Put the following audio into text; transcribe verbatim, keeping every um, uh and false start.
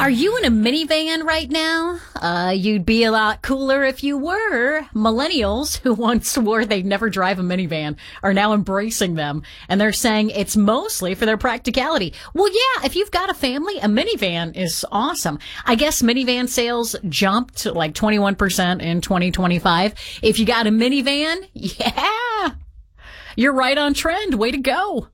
Are you in a minivan right now? Uh, you'd be a lot cooler if you were. Millennials who once swore they'd never drive a minivan are now embracing them, and they're saying it's mostly for their practicality. Well, yeah, if you've got a family, a minivan is awesome. I guess minivan sales jumped like twenty-one percent in twenty twenty-five. If you got a minivan, yeah, you're right on trend. Way to go.